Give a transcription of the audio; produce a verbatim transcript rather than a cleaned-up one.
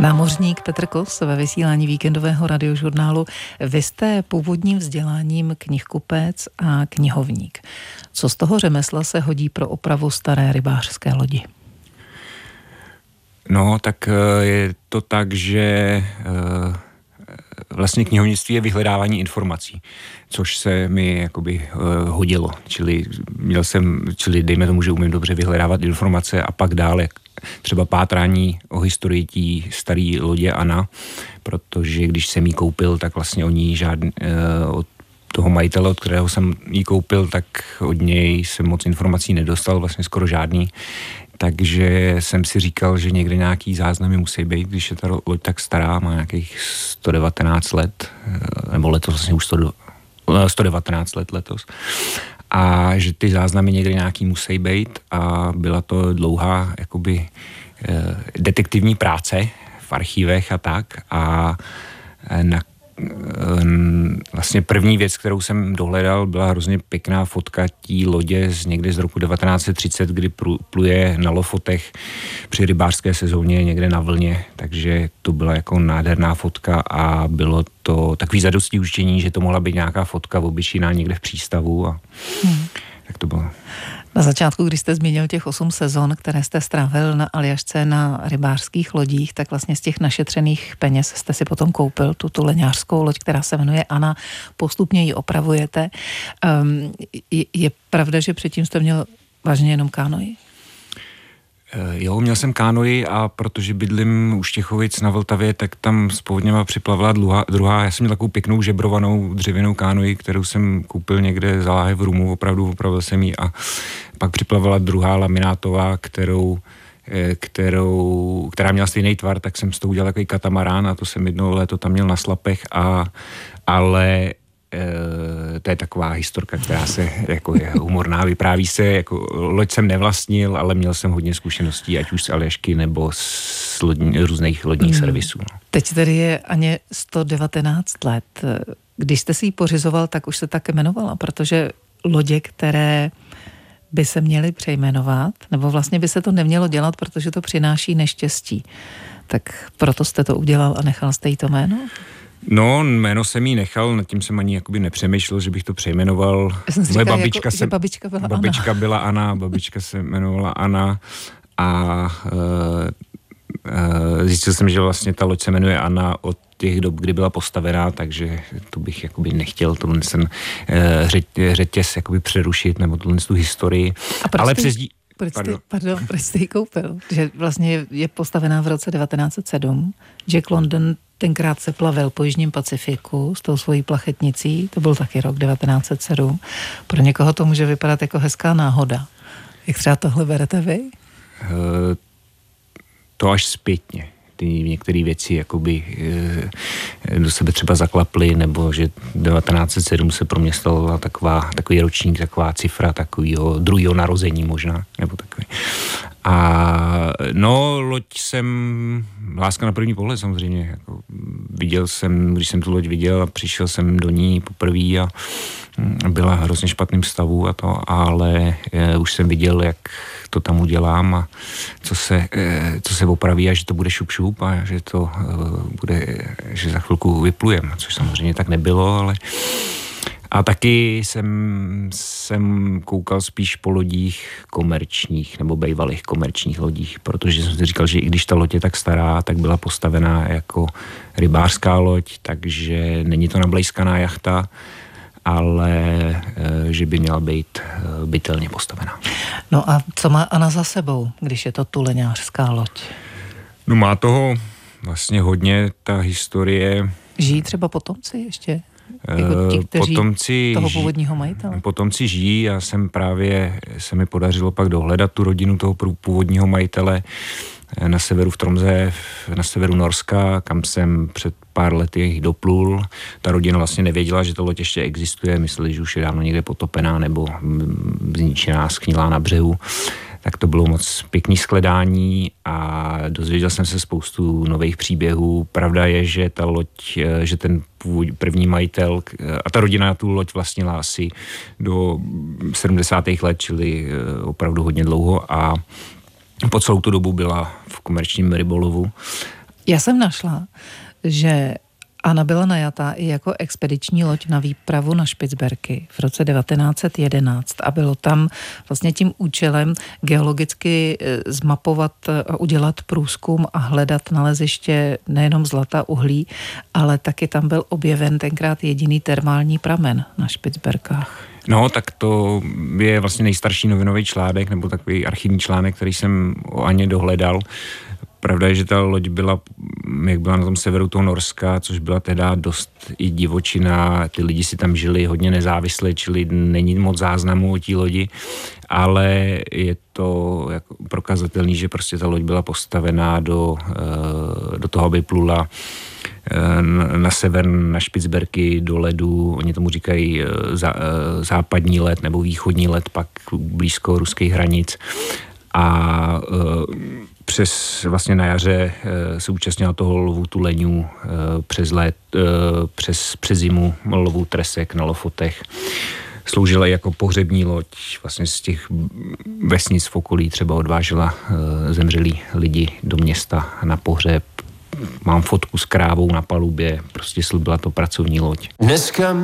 Námořník Petr Kos ve vysílání víkendového radiožurnálu. Vy jste původním vzděláním knihkupec a knihovník. Co z toho řemesla se hodí pro opravu staré rybářské lodi? No, tak je to tak, že vlastně knihovnictví je vyhledávání informací, což se mi jakoby hodilo. Čili měl jsem, čili dejme tomu, že umím dobře vyhledávat informace a pak dále třeba pátrání o historii tí starý lodě Anna, protože když jsem ji koupil, tak vlastně o ní žádný, od toho majitele, od kterého jsem ji koupil, tak od něj jsem moc informací nedostal, vlastně skoro žádný. Takže jsem si říkal, že někde nějaký záznamy musí být, když je ta loď tak stará, má nějakých sto devatenáct let, nebo letos vlastně už sto devatenáct let letos. A že ty záznamy někde nějaký musí být a byla to dlouhá jakoby eh, detektivní práce v archívech a tak a na, eh, vlastně první věc, kterou jsem dohledal, byla hrozně pěkná fotka tí lodě z někde z roku devatenáct set třicet, kdy pluje na Lofotech při rybářské sezóně někde na vlně, takže to byla jako nádherná fotka a bylo to takový zadosti učení, že to mohla být nějaká fotka obyčejná někde v přístavu a hmm. tak to bylo. Na začátku, když jste zmínil těch osm sezon, které jste strávil na Aljašce na rybářských lodích, tak vlastně z těch našetřených peněz jste si potom koupil tu, tu leňářskou loď, která se jmenuje Anna. Postupně ji opravujete. Um, je, je pravda, že předtím jste měl vážně jenom kánoi? Jo, měl jsem kánoi a protože bydlím u Štěchovic na Vltavě, tak tam s povodněma připlavila druhá, druhá. Já jsem měl takovou pěknou žebrovanou dřevěnou kánoi, kterou jsem koupil někde za láhev v Rumu, opravdu opravil jsem ji a pak připlavila druhá laminátová, kterou, kterou, která měla stejný tvar, tak jsem s tou udělal takový katamarán a to jsem jedno léto tam měl na slapech, a, ale E, to je taková historka, která se jako je humorná, vypráví se, jako loď jsem nevlastnil, ale měl jsem hodně zkušeností, ať už z Aljašky nebo z lodní, různých lodních mm. servisů. No. Teď tady je Aně sto devatenáct let. Když jste si ji pořizoval, tak už se tak jmenovala, protože lodě, které by se měly přejmenovat, nebo vlastně by se to nemělo dělat, protože to přináší neštěstí. Tak proto jste to udělal a nechal jste jí to jméno? No, jméno jsem jí nechal, nad tím jsem ani jakoby nepřemýšlel, že bych to přejmenoval. Moje babička, jako, se, babička byla babička Anna. byla Anna, babička se jmenovala Anna a uh, uh, zjistil jsem, že vlastně ta loď se jmenuje Anna od těch dob, kdy byla postavená, takže to bych jakoby nechtěl tohle ten uh, řet, řetěz jakoby přerušit, nebo tohle tu historii. Ale přes dí... Proč jste, pardon, proč jste ji koupil? Že vlastně je postavená v roce devatenáct set sedm. Jack London tenkrát se plavil po Jižním Pacifiku s tou svojí plachetnicí, to byl taky rok devatenáct set sedm. Pro někoho to může vypadat jako hezká náhoda. Jak třeba tohle berete vy? Uh, to až zpětně. Ty některé věci jakoby uh, do sebe třeba zaklaply, nebo že devatenáct set sedm se pro mě stala taková, takový ročník, taková cifra takového druhého narození možná, nebo takový. A no, loď jsem, láska na první pohled samozřejmě, jako viděl jsem, když jsem tu loď viděl a přišel jsem do ní poprvé a byla v hrozně špatným stavu a to, ale je, už jsem viděl, jak to tam udělám a co se, co se opraví a že to bude šup šup a že to bude, že za chvilku vyplujem, což samozřejmě tak nebylo, ale a taky jsem, jsem koukal spíš po lodích komerčních nebo bývalých komerčních lodích, protože jsem si říkal, že i když ta loď je tak stará, tak byla postavená jako rybářská loď, takže není to nablejskaná jachta, ale že by měla být bytelně postavená. No a co má Anna za sebou, když je to tuleňářská loď? No má toho vlastně hodně, ta historie. Žijí třeba potomci ještě? Jako ti, kteří potomci, toho původního majitele? Potomci žijí, já jsem právě, se mi podařilo pak dohledat tu rodinu toho původního majitele na severu v Tromsø, na severu Norska, kam jsem před pár lety doplul. Ta rodina vlastně nevěděla, že ta loď ještě existuje, mysleli, že už je dávno někde potopená nebo zničená, schnilá na břehu. Tak to bylo moc pěkný shledání a dozvěděl jsem se spoustu nových příběhů. Pravda je, že ta loď, že ten první majitel a ta rodina tu loď vlastnila asi do sedmdesátých let, čili opravdu hodně dlouho a po celou tu dobu byla v komerčním rybolovu. Já jsem našla, že Anna byla najatá i jako expediční loď na výpravu na Špicberky v roce devatenáct set jedenáct a bylo tam vlastně tím účelem geologicky zmapovat a udělat průzkum a hledat naleziště nejenom zlata, uhlí, ale taky tam byl objeven tenkrát jediný termální pramen na Špicberkách. No, tak to je vlastně nejstarší novinový článek, nebo takový archivní článek, který jsem o Aně dohledal. Pravda je, že ta loď byla, jak byla na tom severu toho Norska, což byla teda dost i divočina, ty lidi si tam žili hodně nezávisle, čili není moc záznamů o té lodi, ale je to jako prokazatelný, že prostě ta loď byla postavená do, do toho, aby plula na sever, na Špicberky, do ledu, oni tomu říkají západní led nebo východní led, pak blízko ruských hranic. A přes vlastně na jaře se účastnila toho lovu tuleňů, přes let, přes, přes zimu lovu tresek na Lofotech. Sloužila jako pohřební loď, vlastně z těch vesnic v okolí třeba odvážela zemřelí lidi do města na pohřeb. Mám fotku s krávou na palubě, prostě byla to pracovní loď. Dneska